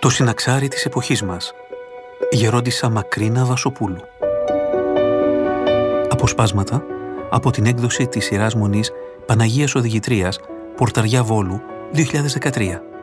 Το συναξάρι της εποχής μας. Γερόντισσα Μακρίνα Βασοπούλου. Αποσπάσματα από την έκδοση της σειράς μονής Παναγίας Οδηγητρίας, Πορταριά Βόλου, 2013.